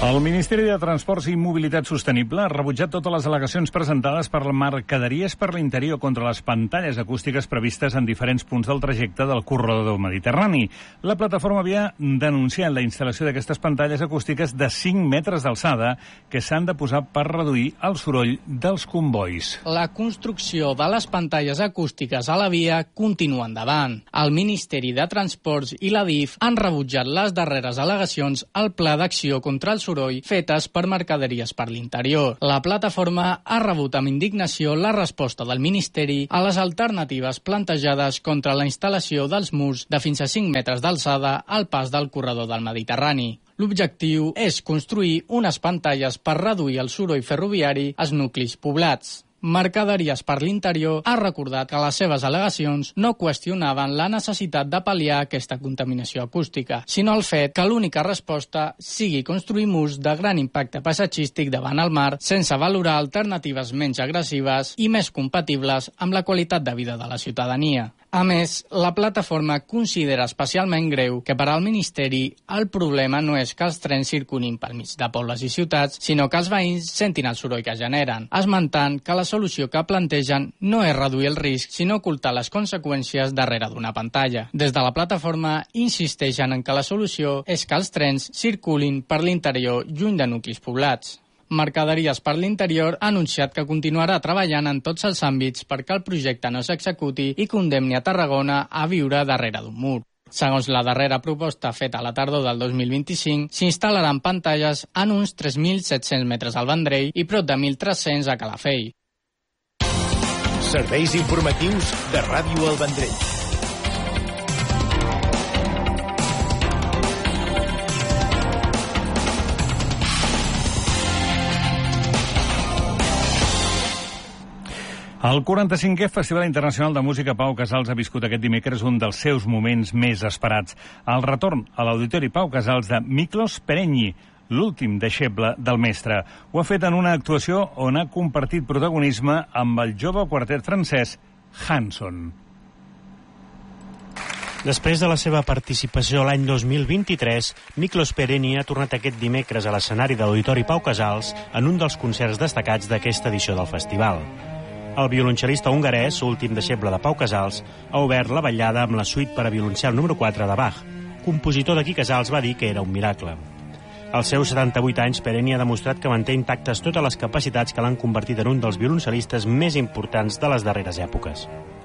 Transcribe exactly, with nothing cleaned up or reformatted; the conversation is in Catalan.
El Ministeri de Transports i Mobilitat Sostenible ha rebutjat totes les al·legacions presentades per Mercaderies per l'Interior contra les pantalles acústiques previstes en diferents punts del trajecte del corredor mediterrani. La plataforma havia denunciat la instal·lació d'aquestes pantalles acústiques de cinc metres d'alçada que s'han de posar per reduir el soroll dels combois. La construcció de les pantalles acústiques a la via continua endavant. El Ministeri de Transports i la D I F han rebutjat les darreres al·legacions al Pla d'Acció contra el soroll fetes per Mercaderies per l'Interior. La plataforma ha rebut amb indignació la resposta del Ministeri a les alternatives plantejades contra la instal·lació dels murs de fins a cinc metres d'alçada al pas del corredor del Mediterrani. L'objectiu és construir unes pantalles per reduir el soroll ferroviari als nuclis poblats. Mercaderies per l'Interior ha recordat que les seves al·legacions no qüestionaven la necessitat de pal·liar aquesta contaminació acústica, sinó el fet que l'única resposta sigui construir murs de gran impacte paisatgístic davant el mar sense valorar alternatives menys agressives i més compatibles amb la qualitat de vida de la ciutadania. A més, la plataforma considera especialment greu que per al Ministeri el problema no és que els trens circulin pel mig de pobles i ciutats, sinó que els veïns sentin el soroll que generen, esmentant que la solució que plantegen no és reduir el risc, sinó ocultar les conseqüències darrere d'una pantalla. Des de la plataforma insisteixen en que la solució és que els trens circulin per l'interior lluny de nuclis poblats. Mercaderies per l'Interior ha anunciat que continuarà treballant en tots els àmbits perquè el projecte no s'executi i condemni a Tarragona a viure darrere d'un mur. Segons la darrera proposta feta a la tardor del dos mil vint-i-cinc, s'instal·laran pantalles en uns tres mil set-cents metres al Vendrell i prop de mil tres-cents a Calafell. Serveis informatius de Ràdio El Vendrell. El quaranta-cinquè Festival Internacional de Música Pau Casals ha viscut aquest dimecres un dels seus moments més esperats. El retorn a l'Auditori Pau Casals de Miklos Perenyi, l'últim deixeble del mestre. Ho ha fet en una actuació on ha compartit protagonisme amb el jove quartet francès Hanson. Després de la seva participació l'any dos mil vint-i-tres, Miklos Perenyi ha tornat aquest dimecres a l'escenari de l'Auditori Pau Casals en un dels concerts destacats d'aquesta edició del festival. El violoncel·lista hongarès, últim deixeble de Pau Casals, ha obert la vetllada amb la suite per a violoncel número quatre de Bach, compositor de qui Casals va dir que era un miracle. Als seus setanta-vuit anys, Perenyi ha demostrat que manté intactes totes les capacitats que l'han convertit en un dels violoncel·listes més importants de les darreres èpoques.